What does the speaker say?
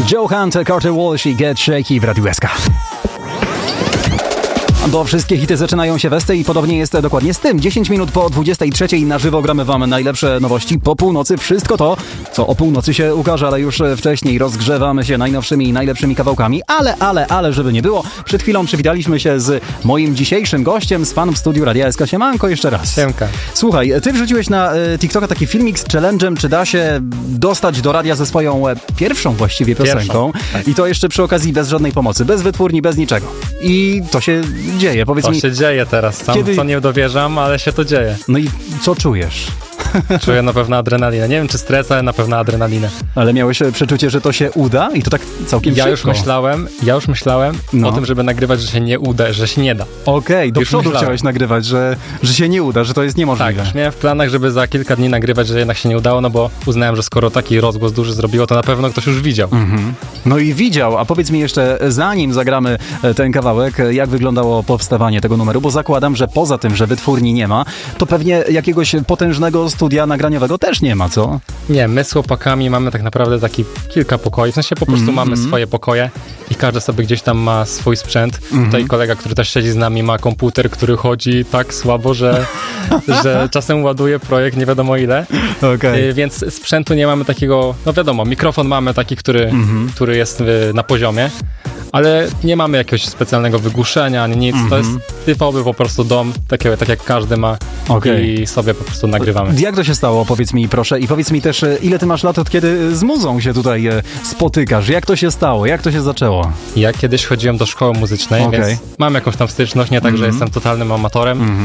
Joe Hunt, Carter Walsh i Get Shaky w Radiu SK. Bo wszystkie hity zaczynają się westy i podobnie jest dokładnie z tym. 10 minut po 23 na żywo gramy wam najlepsze nowości po północy. Wszystko to, co o północy się ukaże, ale już wcześniej rozgrzewamy się najnowszymi i najlepszymi kawałkami. Ale, żeby nie było, przed chwilą przywitaliśmy się z moim dzisiejszym gościem, z fanem w studiu Radia SK. Siemanko jeszcze raz. Siemka. Słuchaj, ty wrzuciłeś na TikToka taki filmik z challenge'em, czy da się dostać do radia ze swoją pierwszą właściwie piosenką. Tak. I to jeszcze przy okazji bez żadnej pomocy, bez wytwórni, bez niczego. I to się dzieje, powiedz mi. To się dzieje teraz, sam co nie dowierzam, ale się to dzieje. No i co czujesz? Czuję na pewno adrenalinę. Nie wiem, czy stres, ale na pewno adrenalinę. Ale miałeś przeczucie, że to się uda? I to tak całkiem szybko. Ja już myślałem o tym, żeby nagrywać, że się nie uda, że się nie da. Okej, do przodu chciałeś nagrywać, że się nie uda, że to jest niemożliwe. Tak, już miałem w planach, żeby za kilka dni nagrywać, że jednak się nie udało, no bo uznałem, że skoro taki rozgłos duży zrobiło, to na pewno ktoś już widział. No i widział, a powiedz mi jeszcze, zanim zagramy ten kawałek, jak wyglądało powstawanie tego numeru, bo zakładam, że poza tym, że wytwórni nie ma, to pewnie jakiegoś potężnego studia nagraniowego też nie ma, co? Nie, my z chłopakami mamy tak naprawdę taki kilka pokoi, w sensie po prostu mamy swoje pokoje i każdy sobie gdzieś tam ma swój sprzęt. Tutaj kolega, który też siedzi z nami, ma komputer, który chodzi tak słabo, że czasem ładuje projekt nie wiadomo ile. Okay. Więc sprzętu nie mamy takiego, no wiadomo, mikrofon mamy taki, który jest na poziomie, ale nie mamy jakiegoś specjalnego wygłuszenia ani nic. To jest typowy po prostu dom, tak jak każdy ma i sobie po prostu nagrywamy. Jak to się stało? Powiedz mi proszę i powiedz mi też, ile ty masz lat, od kiedy z muzą się tutaj spotykasz? Jak to się stało? Jak to się zaczęło? Ja kiedyś chodziłem do szkoły muzycznej, więc mam jakąś tam styczność, nie tak, że jestem totalnym amatorem.